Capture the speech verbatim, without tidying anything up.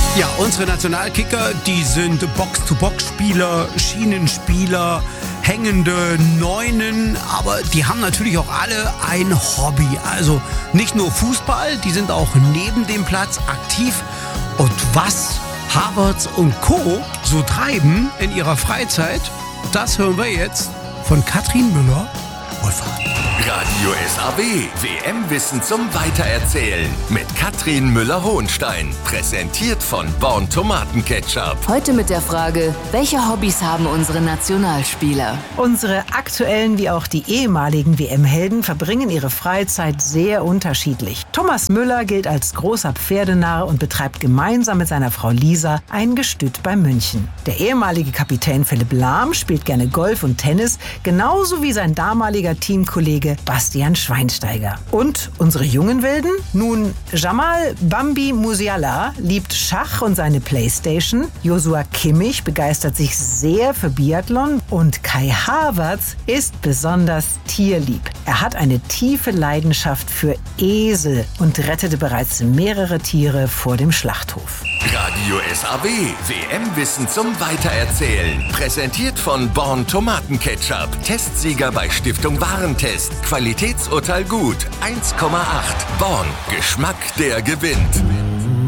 Ja, unsere Nationalkicker, die sind Box-to-Box-Spieler, Schienenspieler, hängende Neunen, aber die haben natürlich auch alle ein Hobby. Also nicht nur Fußball, die sind auch neben dem Platz aktiv. Und was Havertz und Co. so treiben in ihrer Freizeit, das hören wir jetzt von Katrin Müller-Wohlfahrt. Radio S A W, W M-Wissen zum Weitererzählen mit Katrin Müller-Hohenstein. Präsentiert von Born Tomatenketchup. Heute mit der Frage, welche Hobbys haben unsere Nationalspieler? Unsere aktuellen wie auch die ehemaligen W M-Helden verbringen ihre Freizeit sehr unterschiedlich. Thomas Müller gilt als großer Pferdenarr und betreibt gemeinsam mit seiner Frau Lisa ein Gestüt bei München. Der ehemalige Kapitän Philipp Lahm spielt gerne Golf und Tennis, genauso wie sein damaliger Teamkollege Bastian Schweinsteiger. Und unsere jungen Wilden? Nun, Jamal Bambi Musiala liebt Schach und seine Playstation, Joshua Kimmich begeistert sich sehr für Biathlon und Kai Havertz ist besonders tierlieb. Er hat eine tiefe Leidenschaft für Esel und rettete bereits mehrere Tiere vor dem Schlachthof. Radio S A W, W M-Wissen zum Weitererzählen. Präsentiert von Born Tomatenketchup. Testsieger bei Stiftung Warentest. Qualitätsurteil gut. eins Komma acht. Born. Geschmack, der gewinnt.